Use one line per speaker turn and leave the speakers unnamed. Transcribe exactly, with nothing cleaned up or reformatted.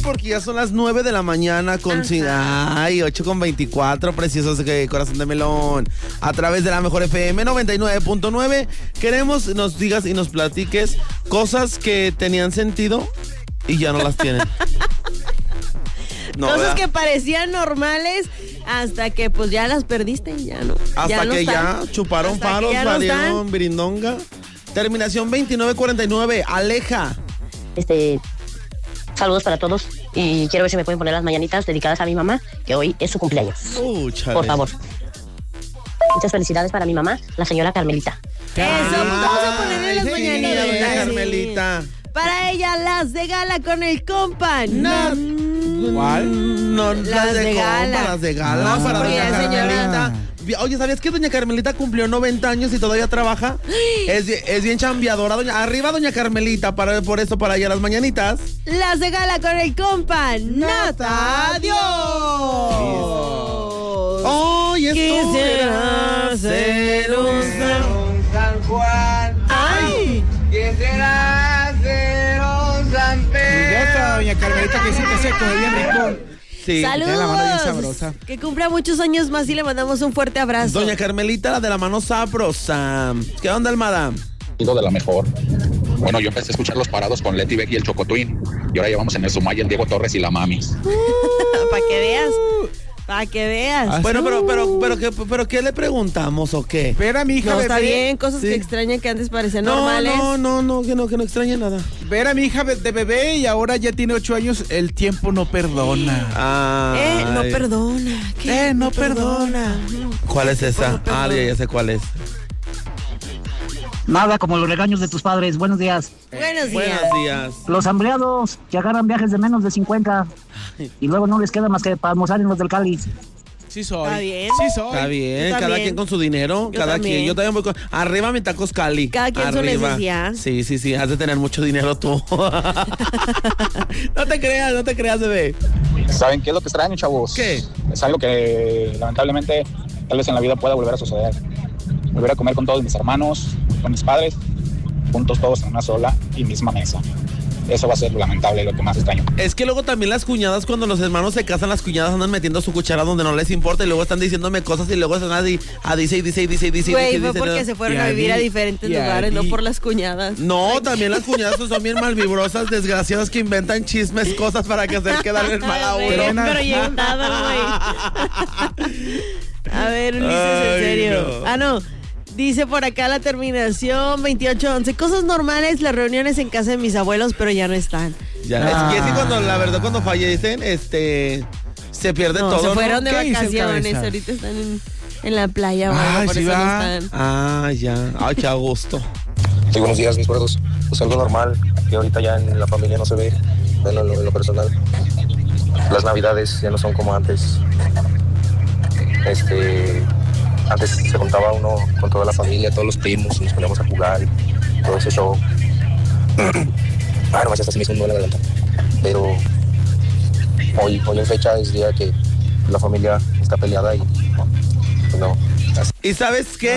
porque ya son las nueve de la mañana con... Ajá. Ay, ocho con veinticuatro, preciosos de corazón de melón. A través de la mejor F M noventa y nueve punto nueve. Queremos nos digas y nos platiques cosas que tenían sentido y ya no las tienen.
No, cosas ¿verdad? Que parecían normales hasta que pues ya las perdiste y ya no.
Hasta
ya no
que
están.
ya chuparon palos, no valieron brindonga. Terminación veintinueve cuarenta y nueve, Aleja.
Este, saludos para todos y quiero ver si me pueden poner las mañanitas dedicadas a mi mamá, que hoy es su cumpleaños. Uh, por favor. Muchas felicidades para mi mamá, la señora Carmelita.
Eso, vamos a ponerle las
sí,
mañanitas.
Doña Carmelita.
Para ella, las de gala con el compa. No.
¿Cuál? No, las,
las
de,
de gala.
Compa, las de gala
no,
para Doña Carmelita.
Señora.
Oye, ¿sabías que Doña Carmelita cumplió noventa años y todavía trabaja? Es, es bien chambeadora, doña. Arriba Doña Carmelita, para, por eso para allá las mañanitas.
Las de gala con el compa. Nata Dios.
Oh, y esto
quisiera ser un
San Juan.
Ay.
Quisiera ser un San Pedro.
Ya está Doña Carmelita que siempre se coge bien rico.
Sí.
Saludos. Que cumpla muchos años más y le mandamos un fuerte abrazo.
Doña Carmelita, la de la mano sabrosa. ¿Qué onda, Almada?
De la mejor. Bueno, yo empecé a escuchar los parados con Leti, Becky y el Chocotwin. Y ahora llevamos en el Sumaya el Diego Torres y la Mami.
Uh, para que veas. Para que veas.
Bueno, pero, pero, pero, ¿qué, pero, ¿qué le preguntamos o qué?
Espera, mi hija,
no,
bebé.
Está bien, cosas sí. que extrañan que antes parecían
no,
normales.
No, no, no, que no, que no extrañe nada.
Ver a mi hija de bebé y ahora ya tiene ocho años, el tiempo no perdona.
Ah,
eh, no perdona.
¿Qué? Eh, no perdona.
perdona.
¿Cuál es esa?
No
ah, ya, ya sé cuál es.
Nada como los regaños de tus padres. Buenos días.
Buenos días.
Buenos días.
Los hambreados que agarran viajes de menos de cincuenta y luego no les queda más que para almorzar en los del Cáliz.
Sí soy.
Está bien.
Sí soy.
Está bien,
cada
quien con su dinero,
yo
cada
también.
quien. Yo también voy con... Arriba mi tacos Cali.
Cada quien
Arriba.
su necesidad.
Sí, sí, sí, has de tener mucho dinero tú. No te creas, no te creas, bebé.
¿Saben qué es lo que extraño, chavos?
¿Qué?
Es algo que lamentablemente tal vez en la vida pueda volver a suceder. Volver a comer con todos mis hermanos, con mis padres, juntos todos en una sola y misma mesa. Eso va a ser lamentable, lo que más extraño.
Es que luego también las cuñadas, cuando los hermanos se casan, las cuñadas andan metiendo su cuchara donde no les importa y luego están diciéndome cosas y luego están a, di, a dice y dice y dice y dice.
Güey,
dice,
fue
dice,
porque
no.
se fueron
a
a vivir
di,
a diferentes lugares, no por las cuñadas.
No, Ay. También las cuñadas son bien malvibrosas, desgraciadas que inventan chismes, cosas para que hacer quedar en mal a uno.
Pero inventado, güey. A ver, Ulises, en serio. No. Ah, no. Dice por acá la terminación veintiocho once. Cosas normales, las reuniones en casa de mis abuelos, pero ya no están.
Ya, ah. es que cuando, la verdad, cuando fallecen, este, se pierde
no,
todo.
Se fueron
¿no?
de vacaciones, ahorita están en, en la playa, bueno,
Ay,
por
sí
eso
va.
no están.
Ah, ya. Ay, qué a gusto.
Sí, buenos días, mis gordos. Pues algo normal, que ahorita ya en la familia no se ve, bueno, en lo, en lo personal. Las navidades ya no son como antes. Este... Antes se juntaba uno con toda la familia, todos los primos, y nos poníamos a jugar y todo ese show. Ah, nomás hasta se me hizo un nudo en la garganta. Pero hoy, hoy en fecha es día que la familia está peleada y pues no.
¿Y sabes qué?